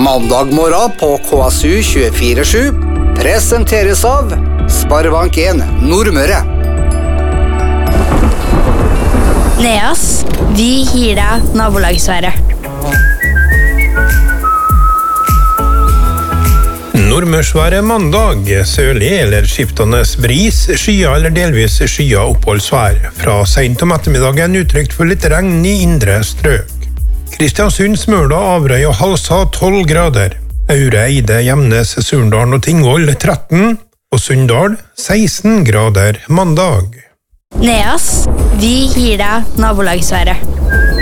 Mandag morgen på KSU 24/7 presenteres av Sparebank 1 Nordmøre. Neas, vi gir deg nabolagsværet. Nordmørsværet mandag, sørlig eller skiftende bris, skya eller delvis skya oppholdsvær. Fra sent om ettermiddagen utrygt for litt regn i indre strøk. Kristiansund, Smøla, Averøy og Halsa 12 grader. Aure, Eide, Gjemnes, Surndalen og Tingvoll 13. Og Sunndal 16 grader mandag. Neas, vi gir deg nabolagsværet.